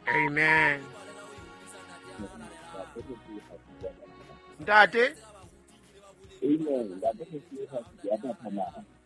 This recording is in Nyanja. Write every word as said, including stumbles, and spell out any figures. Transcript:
Amen. Ndate? Amen. That is what you have to